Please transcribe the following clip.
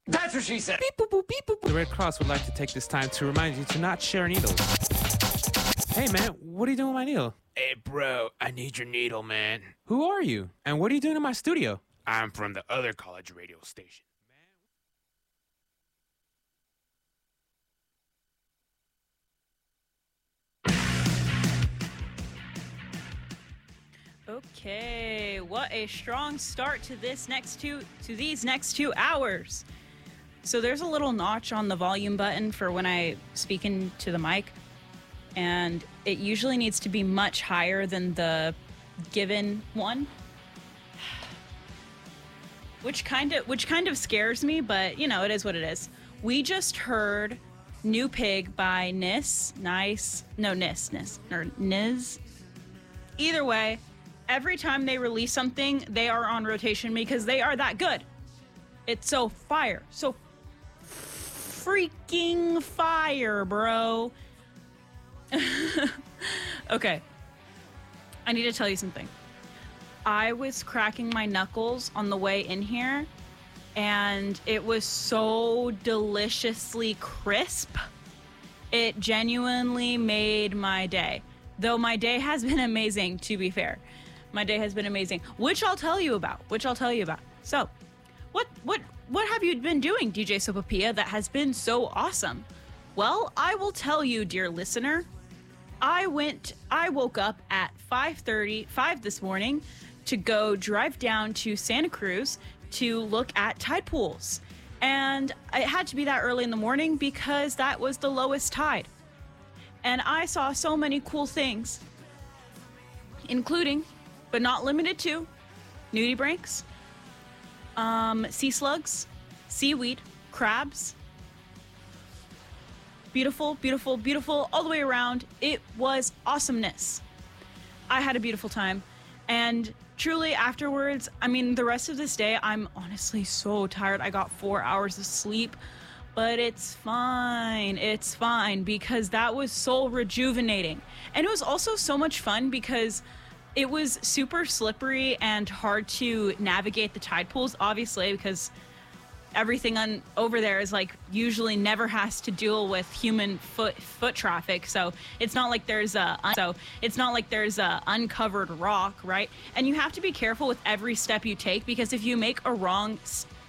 That's what she said. Beep, boop, boop, beep, boop, boop. The Red Cross would like to take this time to remind you to not share needles. Hey, man, what are you doing with my needle? Hey, bro, I need your needle, man. Who are you? And what are you doing in my studio? I'm from the other college radio station. Okay, what a strong start to these next 2 hours. So there's a little notch on the volume button for when I speak into the mic, and it usually needs to be much higher than the given one, which kind of scares me, but you know, it is what it is. We just heard New Pig by Niz. Either way, every time they release something, they are on rotation because they are that good. It's so fire. So freaking fire, bro. Okay. I need to tell you something. I was cracking my knuckles on the way in here, and it was so deliciously crisp. It genuinely made my day. Though my day has been amazing, to be fair. My day has been amazing, which I'll tell you about. So, what have you been doing, DJ Sopapilla, that has been so awesome? Well, I will tell you, dear listener. I woke up at 5:35 this morning to go drive down to Santa Cruz to look at tide pools. And it had to be that early in the morning because that was the lowest tide. And I saw so many cool things, including, but not limited to, nudibranchs, sea slugs, seaweed, crabs. Beautiful, beautiful, beautiful, all the way around. It was awesomeness. I had a beautiful time. And truly afterwards, I mean, the rest of this day, I'm honestly so tired. I got 4 hours of sleep, but it's fine. It's fine because that was so rejuvenating. And it was also so much fun because it was super slippery and hard to navigate the tide pools, obviously, because everything over there is like usually never has to deal with human foot traffic. So it's not like there's a uncovered rock, right? And you have to be careful with every step you take because if you make a wrong